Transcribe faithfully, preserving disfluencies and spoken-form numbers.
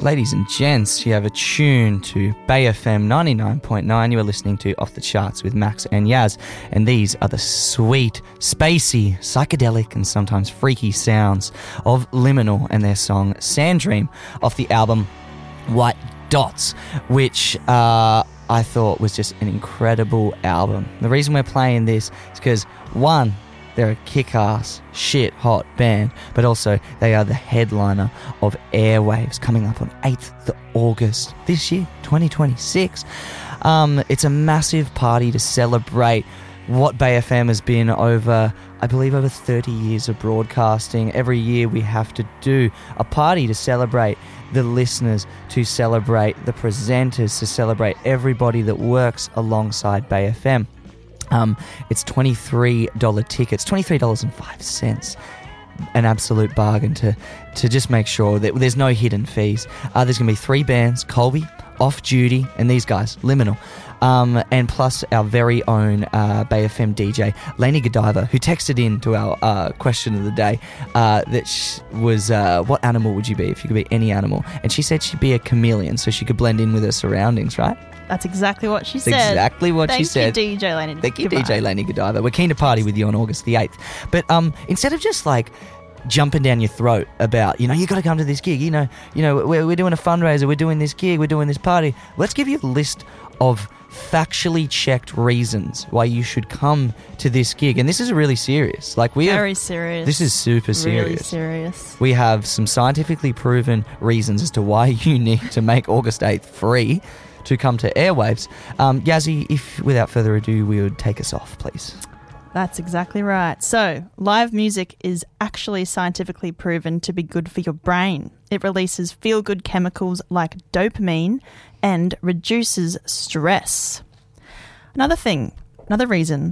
Ladies and gents, you have a tune to Bay F M ninety-nine point nine. You are listening to Off the Charts with Max and Yaz, and these are the sweet, spacey, psychedelic and sometimes freaky sounds of Liminal and their song Sand Dream off the album White Dots, which uh, I thought was just an incredible album. The reason we're playing this is because, one, they're a kick-ass, shit-hot band, but also they are the headliner of Airwaves coming up on eighth of August this year, twenty twenty-six. Um, it's a massive party to celebrate what Bay F M has been over, I believe, over thirty years of broadcasting. Every year we have to do a party to celebrate the listeners, to celebrate the presenters, to celebrate everybody that works alongside Bay F M. Um, it's twenty-three dollars tickets, twenty-three dollars and five cents. An absolute bargain to, to just make sure that there's no hidden fees. Uh, there's going to be three bands, Colby, Off Duty, and these guys, Liminal. Um, and plus our very own uh, Bay F M D J, Lainey Godiva, who texted in to our uh, question of the day uh, that sh- was, uh, what animal would you be if you could be any animal? And she said she'd be a chameleon so she could blend in with her surroundings, right? That's exactly what she That's said. exactly what Thank she said. Thank you, D J Lainey. Thank you, Goodbye. D J Lainey Godiva. We're keen to party with you on August the eighth. But um, instead of just like jumping down your throat about, you know, you got to come to this gig, you know, you know, we're, we're doing a fundraiser, we're doing this gig, we're doing this party. Let's give you a list of factually checked reasons why you should come to this gig. And this is really serious. Like we Very have, serious. This is super serious. Really serious. We have some scientifically proven reasons as to why you need to make August eighth free to come to Airwaves. Um, Yazzie, if without further ado, we would take us off, please. That's exactly right. So, live music is actually scientifically proven to be good for your brain. It releases feel-good chemicals like dopamine and reduces stress. Another thing, another reason